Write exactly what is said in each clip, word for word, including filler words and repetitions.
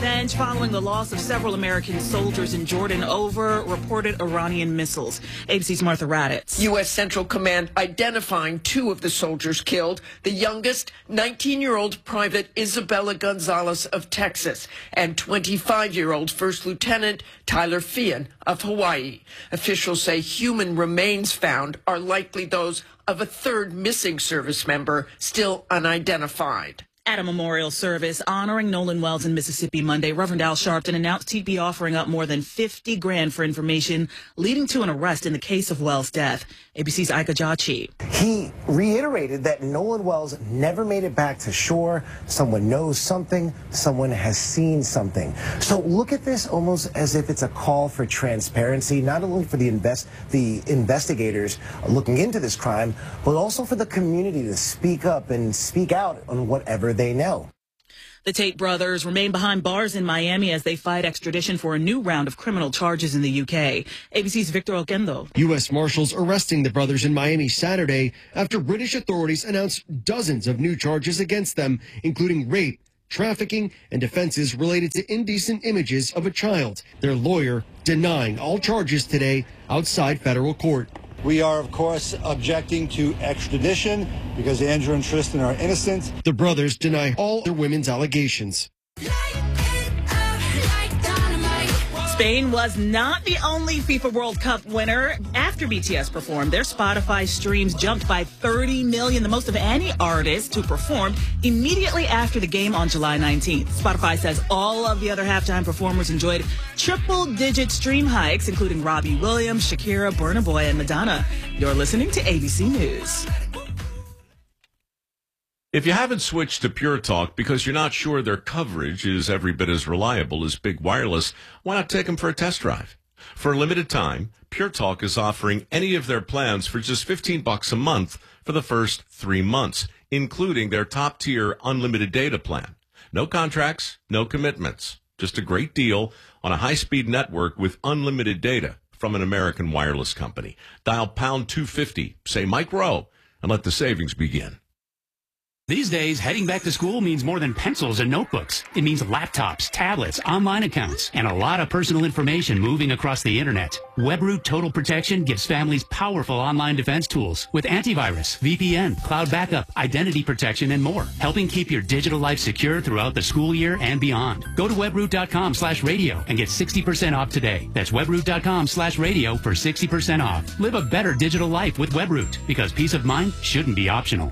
revenge following the loss of several American soldiers in Jordan over reported Iranian missiles. A B C's Martha Raddatz. U S. Central Command identifying two of the soldiers killed, the youngest, nineteen-year-old Private Isabella Gonzalez of Texas, and twenty-five-year-old First Lieutenant Tyler Feehan of Hawaii. Officials say human remains found are likely those of a third missing service member, still unidentified. At a memorial service honoring Nolan Wells in Mississippi Monday, Reverend Al Sharpton announced he'd be offering up more than fifty grand for information leading to an arrest in the case of Wells' death. A B C's Ika Jachi. He reiterated that Nolan Wells never made it back to shore. Someone knows something. Someone has seen something. So look at this almost as if it's a call for transparency, not only for the invest the investigators looking into this crime, but also for the community to speak up and speak out on whatever they know. The Tate brothers remain behind bars in Miami as they fight extradition for a new round of criminal charges in the U K. A B C's Victor Oquendo. U S. Marshals arresting the brothers in Miami Saturday after British authorities announced dozens of new charges against them, including rape, trafficking, and offenses related to indecent images of a child. Their lawyer denying all charges today outside federal court. We are, of course, objecting to extradition because Andrew and Tristan are innocent. The brothers deny all their women's allegations. Spain was not the only FIFA World Cup winner. After B T S performed, their Spotify streams jumped by thirty million, the most of any artist who performed immediately after the game on July nineteenth. Spotify says all of the other halftime performers enjoyed triple-digit stream hikes, including Robbie Williams, Shakira, Burna Boy, and Madonna. You're listening to A B C News. If you haven't switched to Pure Talk because you're not sure their coverage is every bit as reliable as Big Wireless, why not take them for a test drive? For a limited time, Pure Talk is offering any of their plans for just fifteen bucks a month for the first three months, including their top-tier unlimited data plan. No contracts, no commitments. Just a great deal on a high-speed network with unlimited data from an American wireless company. Dial pound two fifty, say Mike Rowe, and let the savings begin. These days, heading back to school means more than pencils and notebooks. It means laptops, tablets, online accounts, and a lot of personal information moving across the internet. WebRoot Total Protection gives families powerful online defense tools with antivirus, V P N, cloud backup, identity protection, and more, helping keep your digital life secure throughout the school year and beyond. Go to webroot.com slash radio and get sixty percent off today. That's webroot.com slash radio for sixty percent off. Live a better digital life with WebRoot, because peace of mind shouldn't be optional.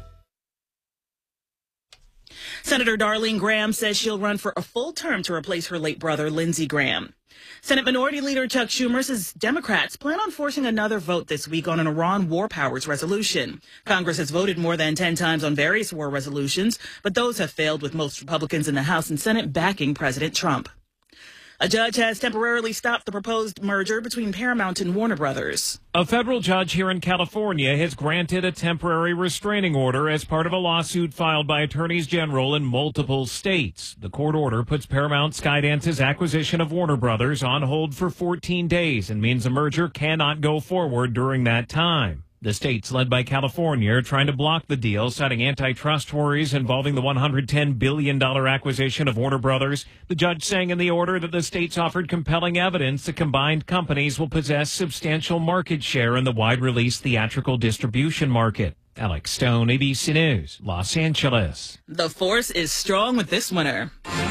Senator Darlene Graham says she'll run for a full term to replace her late brother, Lindsey Graham. Senate Minority Leader Chuck Schumer says Democrats plan on forcing another vote this week on an Iran war powers resolution. Congress has voted more than ten times on various war resolutions, but those have failed, with most Republicans in the House and Senate backing President Trump. A judge has temporarily stopped the proposed merger between Paramount and Warner Brothers. A federal judge here in California has granted a temporary restraining order as part of a lawsuit filed by attorneys general in multiple states. The court order puts Paramount Skydance's acquisition of Warner Brothers on hold for fourteen days and means the merger cannot go forward during that time. The states, led by California, are trying to block the deal, citing antitrust worries involving the one hundred ten billion dollars acquisition of Warner Brothers. The judge saying in the order that the states offered compelling evidence the combined companies will possess substantial market share in the wide-release theatrical distribution market. Alex Stone, A B C News, Los Angeles. The force is strong with this winner.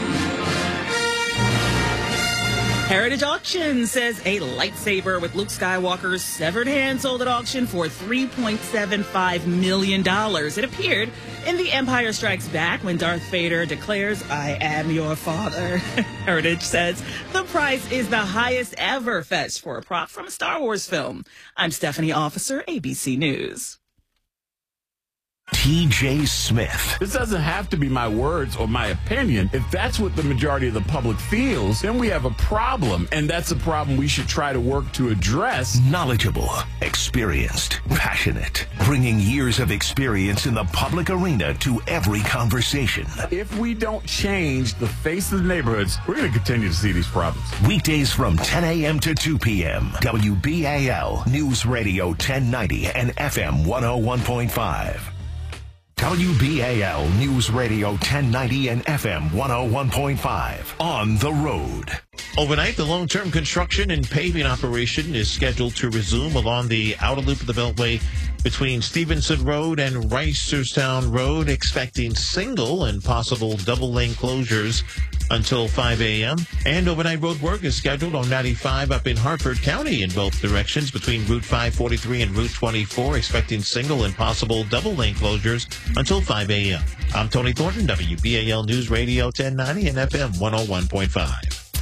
Heritage Auction says a lightsaber with Luke Skywalker's severed hand sold at auction for three point seven five million dollars. It appeared in The Empire Strikes Back when Darth Vader declares, "I am your father." Heritage says the price is the highest ever fetched for a prop from a Star Wars film. I'm Stephanie Officer, A B C News. T J Smith. This doesn't have to be my words or my opinion. If that's what the majority of the public feels, then we have a problem, and that's a problem we should try to work to address. Knowledgeable, experienced, passionate, bringing years of experience in the public arena to every conversation. If we don't change the face of the neighborhoods, we're going to continue to see these problems. Weekdays from ten a.m. to two p.m. W B A L News Radio ten ninety and F M one oh one point five. W B A L News Radio ten ninety and F M one oh one point five. On the road. Overnight, the long-term construction and paving operation is scheduled to resume along the outer loop of the Beltway between Stevenson Road and Reisterstown Road, expecting single and possible double-lane closures until five a.m. And overnight road work is scheduled on ninety-five up in Hartford County in both directions between Route five forty-three and Route twenty-four, expecting single and possible double-lane closures until five a.m. I'm Tony Thornton, W B A L News Radio ten ninety and F M one oh one point five.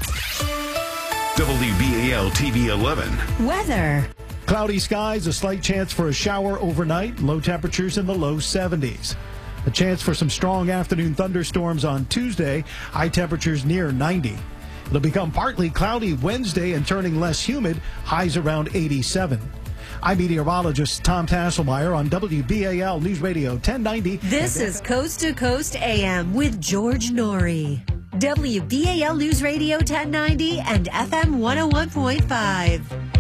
W B A L T V eleven. Weather. Cloudy skies, a slight chance for a shower overnight, low temperatures in the low seventies. A chance for some strong afternoon thunderstorms on Tuesday, high temperatures near ninety. It'll become partly cloudy Wednesday and turning less humid, highs around eighty-seven. I'm meteorologist Tom Tasselmeyer on W B A L News Radio ten ninety. This is Coast to Coast A M with George Norrie. W B A L News Radio ten ninety and F M one oh one point five.